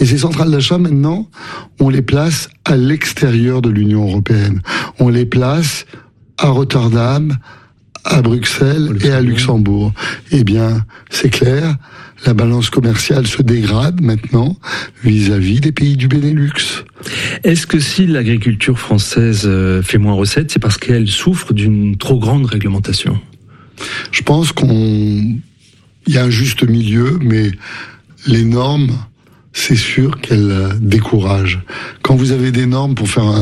Et ces centrales d'achat, maintenant, on les place à l'extérieur de l'Union européenne. On les place à Rotterdam, à Bruxelles et à Luxembourg. Eh bien, c'est clair, la balance commerciale se dégrade maintenant vis-à-vis des pays du Benelux. Est-ce que si l'agriculture française fait moins recettes, c'est parce qu'elle souffre d'une trop grande réglementation ? Je pense qu'il y a un juste milieu, mais les normes, c'est sûr qu'elles découragent. Quand vous avez des normes pour faire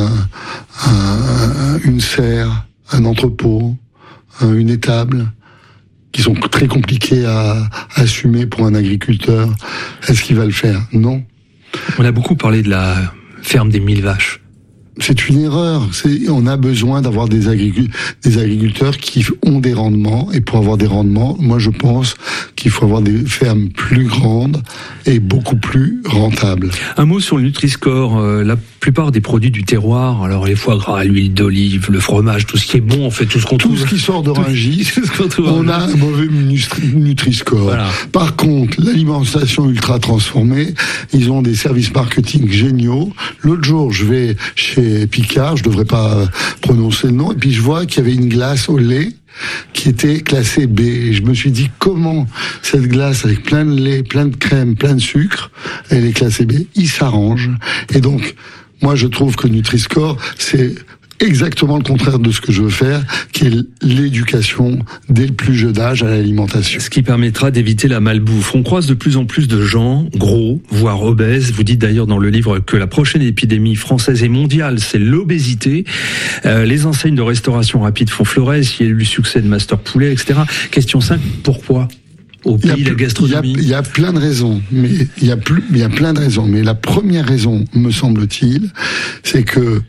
une serre, un entrepôt, une étable, qui sont très compliquées à assumer pour un agriculteur, est-ce qu'il va le faire ? Non. On a beaucoup parlé de la ferme des 1000 vaches. C'est une erreur. On a besoin d'avoir des agriculteurs qui ont des rendements. Et pour avoir des rendements, moi je pense qu'il faut avoir des fermes plus grandes et beaucoup plus rentables. Un mot sur le Nutri-Score. La plupart des produits du terroir, alors les foie gras, l'huile d'olive, le fromage, tout ce qui est bon, en fait, tout ce qu'on trouve. Tout ce qui sort de Rungis, on a un mauvais Nutri-Score. Voilà. Par contre, l'alimentation ultra transformée, ils ont des services marketing géniaux. L'autre jour, je vais chez Picard, je devrais pas prononcer le nom, et puis je vois qu'il y avait une glace au lait qui était classée B. Et je me suis dit, comment cette glace avec plein de lait, plein de crème, plein de sucre, elle est classée B? Il s'arrange. Et donc, moi je trouve que Nutri-Score, c'est exactement le contraire de ce que je veux faire, qui est l'éducation dès le plus jeune âge à l'alimentation. Ce qui permettra d'éviter la malbouffe. On croise de plus en plus de gens gros, voire obèses. Vous dites d'ailleurs dans le livre que la prochaine épidémie française et mondiale, c'est l'obésité. Les enseignes de restauration rapide font florès. Il y a eu le succès de Master Poulet, etc. Question 5, pourquoi ? Au pays de la gastronomie. Il y a plein de raisons, mais il y a plein de raisons. Mais la première raison, me semble-t-il, c'est que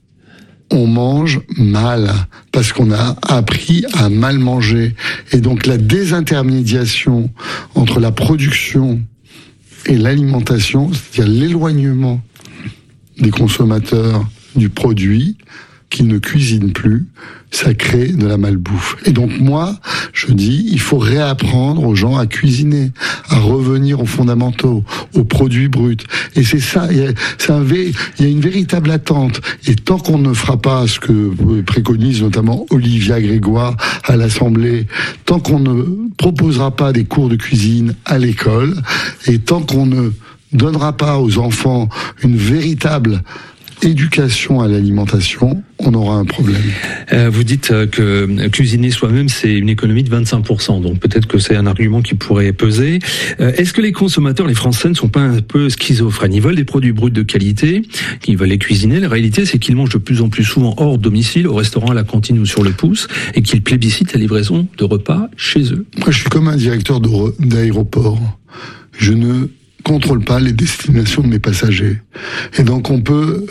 on mange mal, parce qu'on a appris à mal manger. Et donc la désintermédiation entre la production et l'alimentation, c'est-à-dire l'éloignement des consommateurs du produit, qui ne cuisinent plus, ça crée de la malbouffe. Et donc moi, je dis, il faut réapprendre aux gens à cuisiner, à revenir aux fondamentaux, aux produits bruts. Et c'est ça, il y a une véritable attente. Et tant qu'on ne fera pas ce que préconise notamment Olivia Grégoire à l'Assemblée, tant qu'on ne proposera pas des cours de cuisine à l'école, et tant qu'on ne donnera pas aux enfants une véritable éducation à l'alimentation, on aura un problème. Vous dites que cuisiner soi-même, c'est une économie de 25%, donc peut-être que c'est un argument qui pourrait peser. Est-ce que les consommateurs, les Français, ne sont pas un peu schizophrènes ? Ils veulent des produits bruts de qualité, ils veulent les cuisiner. La réalité, c'est qu'ils mangent de plus en plus souvent hors domicile, au restaurant, à la cantine ou sur le pouce, et qu'ils plébiscitent la livraison de repas chez eux. Moi, je suis comme un directeur d'aéroport. Je ne contrôle pas les destinations de mes passagers. Et donc on peut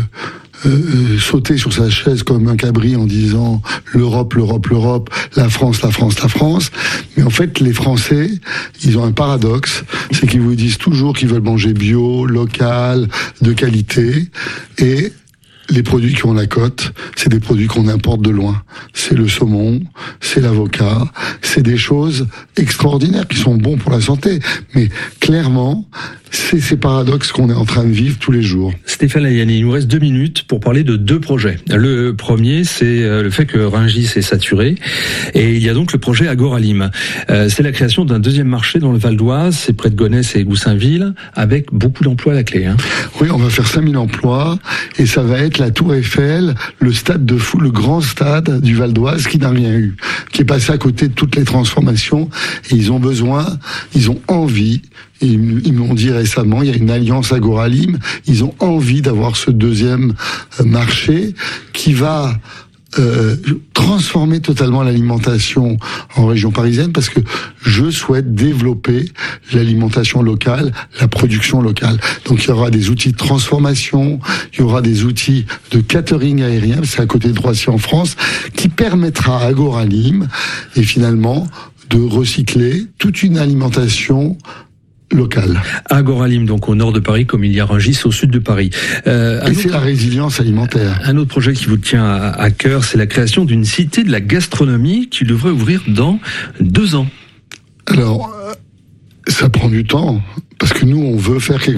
sauter sur sa chaise comme un cabri en disant l'Europe, l'Europe, l'Europe, la France, la France, la France. Mais en fait, les Français, ils ont un paradoxe, c'est qu'ils vous disent toujours qu'ils veulent manger bio, local, de qualité, et les produits qui ont la cote, c'est des produits qu'on importe de loin. C'est le saumon, c'est l'avocat, c'est des choses extraordinaires qui sont bons pour la santé. Mais clairement, c'est ces paradoxes qu'on est en train de vivre tous les jours. Stéphane Layani, il nous reste 2 minutes pour parler de 2 projets. Le premier, c'est le fait que Rungis est saturé. Et il y a donc le projet Agoralim. C'est la création d'un 2e marché dans le Val d'Oise, c'est près de Gonesse et Goussainville, avec beaucoup d'emplois à la clé. Oui, on va faire 5000 emplois, et ça va être la Tour Eiffel, le stade de foot, le grand stade du Val d'Oise qui n'a rien eu, qui est passé à côté de toutes les transformations. Et ils ont envie, et ils m'ont dit récemment, il y a une alliance Agoralim, ils ont envie d'avoir ce 2e marché qui va transformer totalement l'alimentation en région parisienne, parce que je souhaite développer l'alimentation locale, la production locale. Donc il y aura des outils de transformation, il y aura des outils de catering aérien, c'est à côté de Roissy en France, qui permettra à Agoralim, et finalement, de recycler toute une alimentation local. Agoralim, donc au nord de Paris, comme il y a Rungis au sud de Paris. Et c'est la résilience alimentaire. Un autre projet qui vous tient à cœur, c'est la création d'une cité de la gastronomie qui devrait ouvrir dans 2 ans. Alors, ça prend du temps, parce que nous, on veut faire quelque